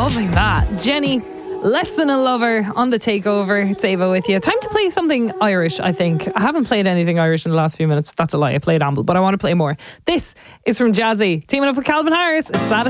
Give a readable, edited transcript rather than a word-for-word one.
Loving that. Jenny, Less Than a Lover on the Takeover. It's Ava with you. Time to play something Irish, I think. I haven't played anything Irish in the last few minutes. That's a lie. I played Amble, but I want to play more. This is from Jazzy, teaming up with Calvin Harris. It's Satisfied.